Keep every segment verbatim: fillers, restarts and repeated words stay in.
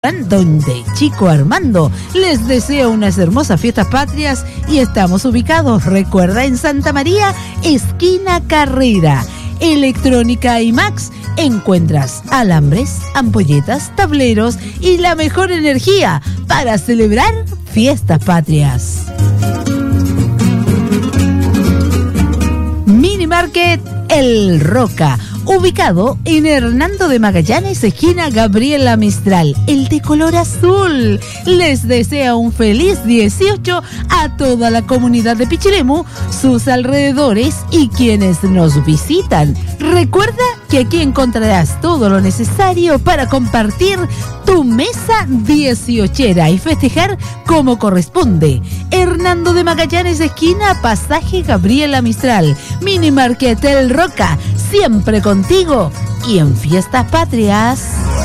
restaurante donde Chico Armando les desea unas hermosas fiestas patrias y estamos ubicados, recuerda, en Santa María, esquina Carrera. Electrónica IMAX, encuentras alambres, ampolletas, tableros y la mejor energía para celebrar fiestas patrias. Mini Market El Roca, ubicado en Hernando de Magallanes, esquina Gabriela Mistral, el de color azul. Les desea un feliz dieciocho a toda la comunidad de Pichilemu, sus alrededores y quienes nos visitan. Recuerda que aquí encontrarás todo lo necesario para compartir tu mesa dieciochera y festejar como corresponde. Hernando de Magallanes, esquina Pasaje Gabriela Mistral. Mini Market El Roca, siempre contigo y en fiestas patrias.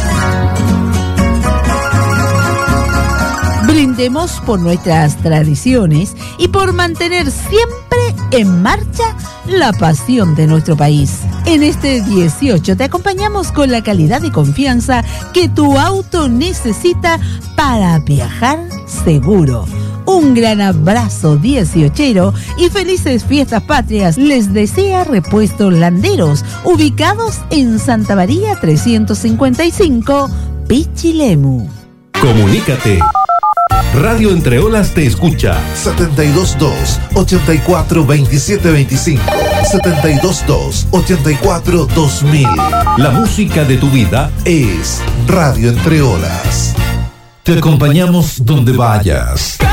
Brindemos por nuestras tradiciones y por mantener siempre en marcha la pasión de nuestro país. En este dieciocho te acompañamos con la calidad y confianza que tu auto necesita para viajar seguro. Un gran abrazo dieciochero y felices fiestas patrias les desea Repuestos Landeros, ubicados en Santa María trescientos cincuenta y cinco, Pichilemu. Comunícate. Radio Entre Olas te escucha. setenta y dos dos, ochenta y cuatro, veintisiete veinticinco. setenta y dos dos, ochenta y cuatro, dos mil. La música de tu vida es Radio Entre Olas. Te acompañamos donde vayas.